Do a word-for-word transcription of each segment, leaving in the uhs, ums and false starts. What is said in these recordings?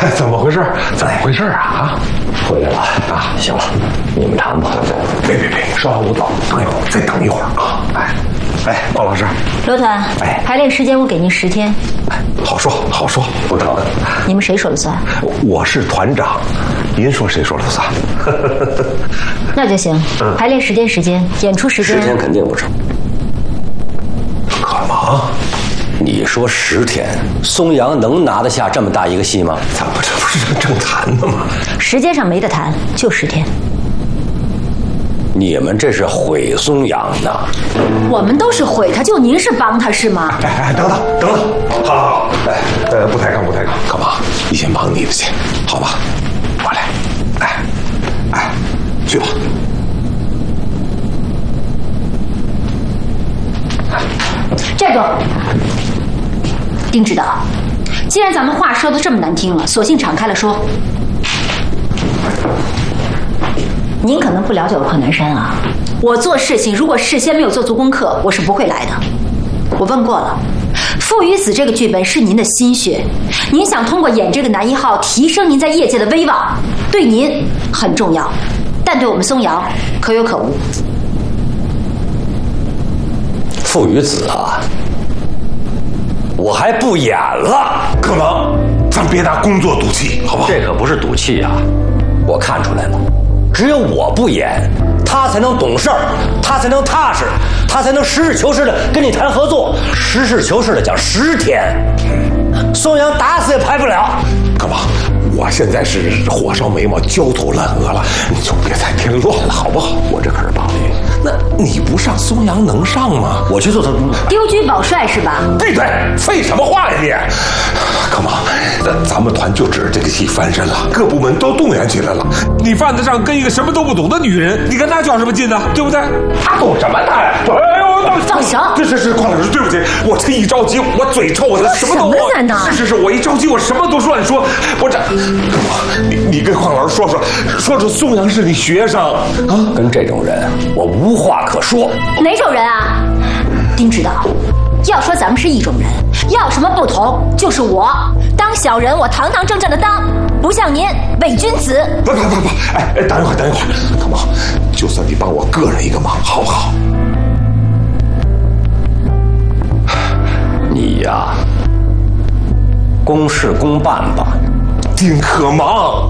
怎么回事？怎么回事啊？啊， 回来了啊！行了，你们谈吧。 别别别，稍安勿躁，等一会儿，再等一会儿啊！哎，哎，王老师， 罗团， 哎， 排练时间我给您十天。 哎，好说好说，不疼。 你们谁说了算？ 我是团长，您说谁说了算？ 那就行。嗯、排练时间时间，演出时间。 十天肯定不成。 可忙。 你说十天，松阳能拿得下这么大一个戏吗？ 咱们这不是正谈呢吗？ 时间上没得谈，就十天。 你们这是毁松阳呢？ 我们都是毁他，就您是帮他是吗？ 哎哎，等等等等，好好好，哎，呃，不抬杠不抬杠，干嘛？你先忙你的去，好吧？我来，哎，哎，去吧。 站住！丁指导，既然咱们话说的这么难听了，索性敞开了说。您可能不了解我贺南山啊，我做事情如果事先没有做足功课，我是不会来的。我问过了，《父与子》这个剧本是您的心血，您想通过演这个男一号提升您在业界的威望，对您很重要，但对我们松阳可有可无。 父与子啊，我还不演了。 可能，咱别拿工作赌气，好不好？ 这可不是赌气啊！我看出来了，只有我不演，他才能懂事儿，他才能踏实，他才能实事求是的跟你谈合作，实事求是的讲十天。松阳打死也排不了。 干嘛？我现在是火烧眉毛，焦头烂额了，你就别再添乱了，好不好？我这可是保你。那你不上松阳能上吗？ 我去做他工作。 丢车保帅是吧？ 闭嘴！废什么话呀你！干嘛？咱们团就指着这个戏翻身了，各部门都动员起来了。你犯得上跟一个什么都不懂的女人，你跟她较什么劲呢？对不对？她懂什么她呀？哎呦， 放手！ 这是是邝老师，对不起，我这一着急，我嘴臭，我什么都什么呢？ 是是是，我一着急，我什么都乱说。我这，你你跟邝老师说说，说说松阳是你学生啊？ 跟这种人，我无话可说。 哪种人啊？丁指导，要说咱们是一种人，要什么不同，就是我当小人，我堂堂正正的当，不像您伪君子。 不不不不，哎哎，等一会儿，等一会儿，干嘛？就算你帮我个人一个忙，好不好？ 你呀，公事公办吧。 丁可忙，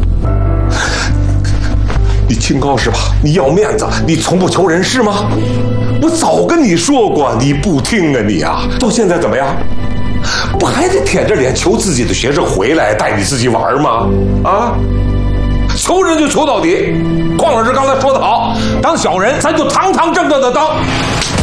你清高是吧？你要面子，你从不求人是吗？我早跟你说过，你不听啊你啊！到现在怎么样？不还得舔着脸求自己的学生回来带你自己玩吗？啊！求人就求到底。邝老师刚才说得好，当小人咱就堂堂正正的当。